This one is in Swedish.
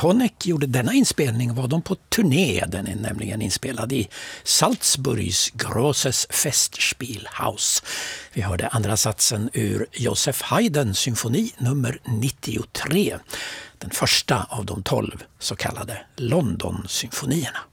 Honeck gjorde denna inspelning var de på turné. Den är nämligen inspelad i Salzburgs Großes Festspielhaus. Vi hörde andra satsen ur Joseph Haydns symfoni nummer 93. Den första av de 12 så kallade London-symfonierna.